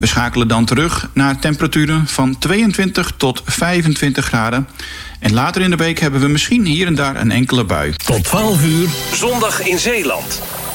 We schakelen dan terug naar temperaturen van 22 tot 25 graden. En later in de week hebben we misschien hier en daar een enkele bui. Tot 12 uur, Zondag in Zeeland.